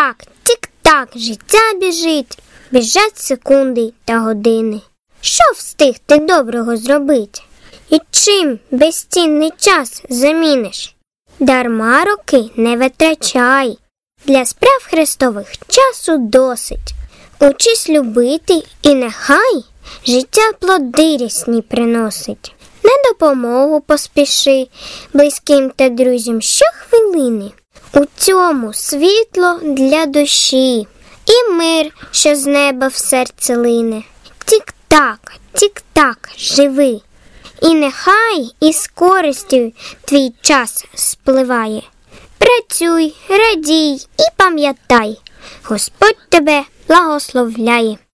тік-так, життя біжить, біжать секунди та години. Що встиг ти доброго зробить? І чим безцінний час заміниш? Дарма роки не витрачай, для справ Христових часу досить. Учись любити і нехай життя плоди рясні приносить. На допомогу поспіши близьким та друзям щохвилини. У цьому світло для душі і мир, що з неба в серце лине. Тік-так, живи. І нехай із користю твій час спливає. Працюй, радій і пам'ятай, Господь тебе благословляє.